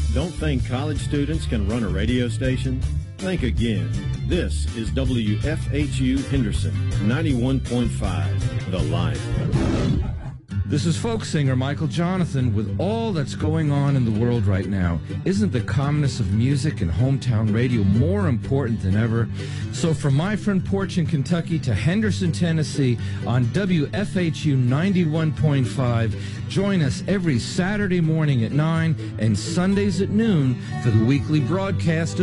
Don't think college students can run a radio station? Think again. This is WFHU Henderson, 91.5, The Lion. This is folk singer Michael Jonathan. With all that's going on in the world right now, isn't the calmness of music and hometown radio more important than ever? So from my front porch in Kentucky to Henderson, Tennessee on WFHU 91.5, join us every Saturday morning at 9 and Sundays at noon for the weekly broadcast